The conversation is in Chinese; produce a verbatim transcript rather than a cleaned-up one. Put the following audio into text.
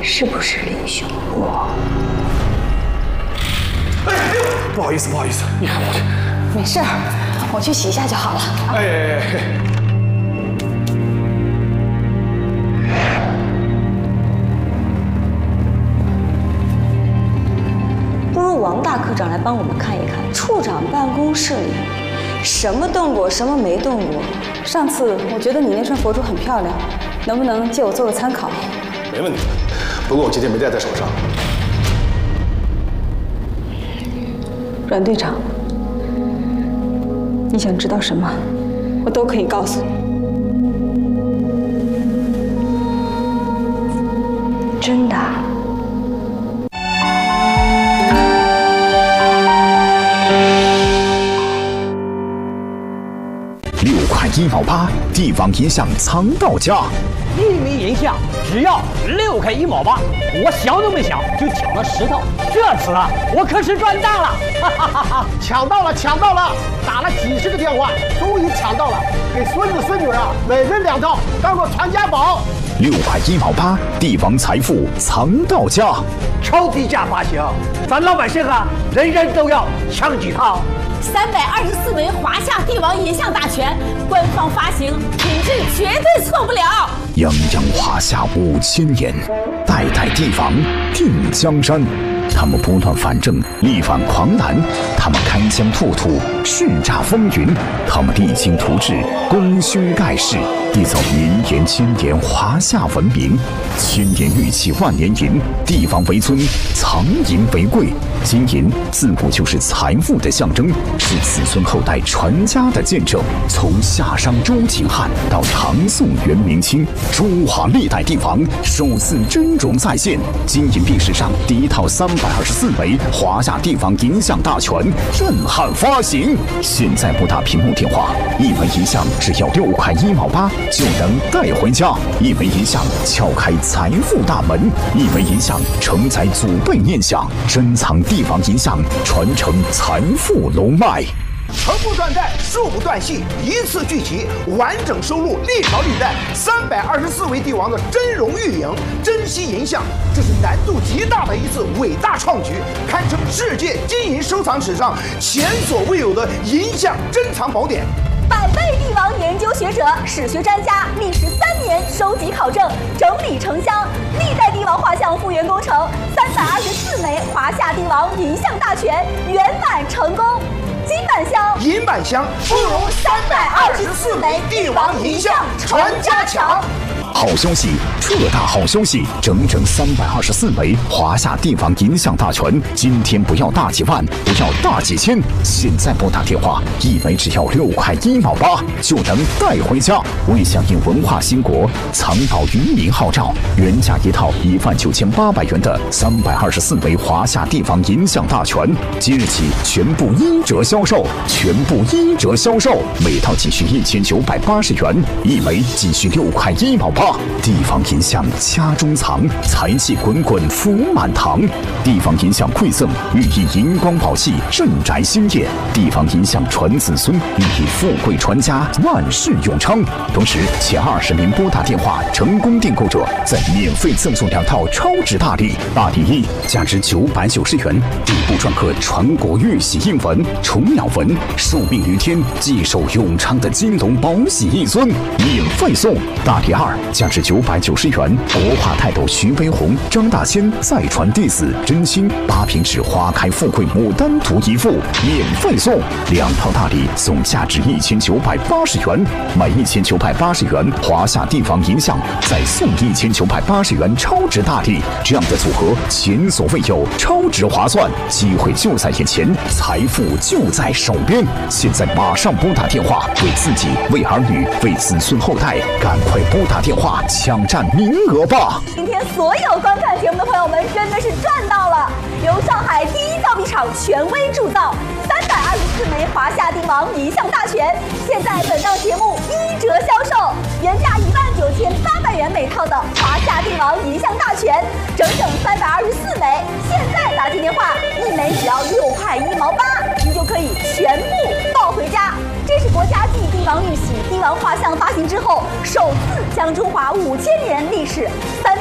是不是林兄？ 我。哎，不好意思，不好意思，你看我这。 没事，我去洗一下就好了。 哎哎哎。 王大科长来帮我们看一看，处长办公室里什么动过，什么没动过。上次我觉得你那串佛珠很漂亮，能不能借我做个参考？ 没问题，不过我今天没戴在手上。 阮队长，你想知道什么，我都可以告诉你。真的。 六块一毛八，地方银项藏到家。 一枚银项只要六块一毛八，我想都没想就抢了十套，这次啊，我可是赚大了！哈哈哈哈！ 抢到了，抢到了！打了几十个电话，终于抢到了，给孙子孙女啊，每人两套，当做传家宝。 六块一毛八，地方财富藏到家。 超低价发行，咱老百姓啊，人人都要抢几套。 三百二十四枚华夏帝王银像大全，官方发行，品质绝对错不了。 泱泱华夏五千年，代代帝王定江山。他们不断反正，力挽狂澜；他们开疆拓土，叱咤风云；他们励精图治，功勋盖世，缔造绵延千年华夏文明。千年玉器万年银，帝王为尊，藏银为贵。金银自古就是财富的象征，是子孙后代传家的见证。从夏商周秦汉到唐宋元明清，中华历代帝王首次真容再现。金银币史上第一套三百二十四枚华夏帝王银像大全震撼发行。现在拨打屏幕电话，一枚银像只要六块一毛八就能带回家。一枚银像撬开财富大门，一枚银像承载祖辈念想，珍藏帝王银像，传承财富龙脉。 横不断代，竖不断续，一次聚齐，完整收录历朝历代三百二十四位帝王的真容玉影、珍稀银像，这是难度极大的一次伟大创举，堪称世界金银收藏史上前所未有的银像珍藏宝典。 百位帝王研究学者、史学专家历时三年收集考证，整理成箱，历代帝王画像复原工程，三百二十四枚华夏帝王银像大全圆满成功。金版香、 银版香，不如三百二十四枚帝王银像传家强。 好消息，特大好消息！整整三百二十四枚华夏帝王银像大全，今天不要大几万，不要大几千，现在拨打电话，一枚只要六块一毛八就能带回家。为响应文化兴国，藏宝渔民号召，原价一套一万九千八百元的三百二十四枚华夏帝王银像大全，即日起全部一折销售，全部一折销售，每套仅需一千九百八十元，一枚仅需六块一毛八。地方银像家中藏，财气滚滚福满堂。地方银像馈赠，寓意银光宝气，镇宅兴业。地方银像传子孙，寓意富贵传家，万事永昌。同时，前二十名拨打电话成功订购者，再免费赠送两套超值大礼。大礼一，价值九百九十元，底部篆刻传国玉玺印文、虫鸟纹，寿命于天，继寿永昌的金龙宝玺一尊，免费送。大礼二，价值九百九十元，国画泰斗徐悲鸿、张大千再传弟子真心八品纸花开富贵牡丹图一幅，免费送。两套大礼送价值一千九百八十元，买一千九百八十元华夏帝王银像，再送一千九百八十元超值大礼，这样的组合前所未有，超值划算，机会就在眼前，财富就在手边。现在马上拨打电话，为自己、为儿女、为子孙后代，赶快拨打电话抢占名额吧！ 今天所有观看节目的朋友们真的是赚到了！由上海第一造币厂权威铸造，三百二十四枚华夏帝王银像大全，现在本档节目一折销售，原价一万九千八百元每套的华夏帝王银像大全，整整三百二十四枚，现在打进电话，一枚只要六块一毛八，你就可以全部抱回家。这是国家继帝王玉玺、帝王画像发行之后，首次将中华五千年历史三